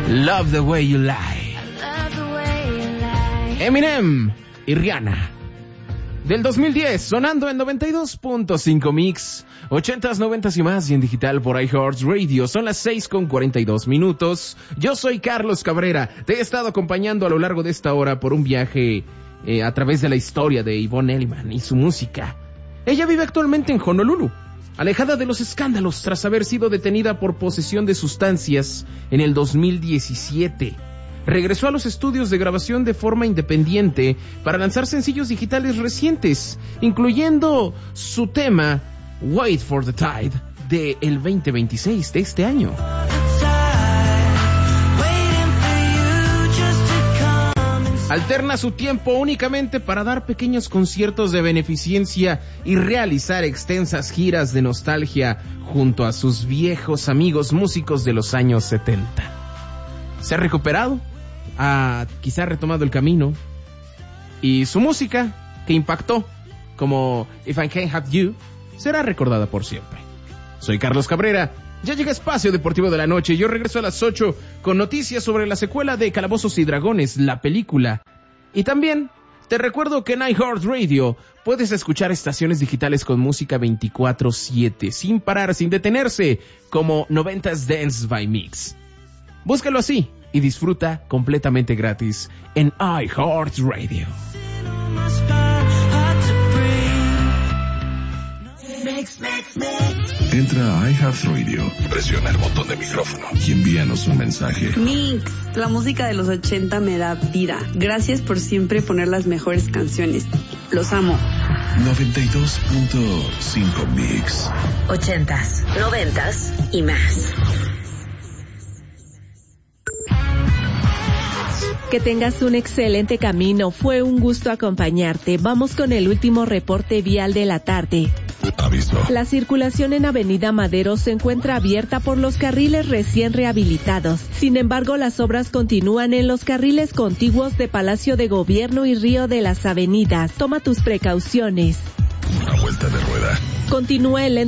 Love the Way You Lie. Eminem y Rihanna. Del 2010, sonando en 92.5 Mix, 80s, 90s y más, y en digital por iHeartRadio. Son las 6:42. Yo soy Carlos Cabrera. Te he estado acompañando a lo largo de esta hora por un viaje a través de la historia de Yvonne Elliman y su música. Ella vive actualmente en Honolulu, alejada de los escándalos tras haber sido detenida por posesión de sustancias en el 2017. Regresó a los estudios de grabación de forma independiente para lanzar sencillos digitales recientes, incluyendo su tema Wait for the Tide del 2026 de este año. Alterna su tiempo únicamente para dar pequeños conciertos de beneficencia y realizar extensas giras de nostalgia junto a sus viejos amigos músicos de los años 70. Se ha recuperado, ha quizá retomado el camino, y su música, que impactó, como If I Can't Have You, será recordada por siempre. Soy Carlos Cabrera. Ya llega Espacio Deportivo de la Noche. Yo regreso a las 8 con noticias sobre la secuela de Calabozos y Dragones, la película. Y también te recuerdo que en iHeartRadio puedes escuchar estaciones digitales con música 24/7, sin parar, sin detenerse, como 90s Dance by Mix. Búscalo así y disfruta completamente gratis en iHeartRadio. Entra a iHeartRadio, presiona el botón de micrófono y envíanos un mensaje. Mix, la música de los 80 me da vida. Gracias por siempre poner las mejores canciones. Los amo. 92.5 Mix. 80s, 90s y más. Que tengas un excelente camino. Fue un gusto acompañarte. Vamos con el último reporte vial de la tarde. Aviso. La circulación en Avenida Madero se encuentra abierta por los carriles recién rehabilitados. Sin embargo, las obras continúan en los carriles contiguos de Palacio de Gobierno y Río de las Avenidas. Toma tus precauciones. Una vuelta de rueda. Continúa el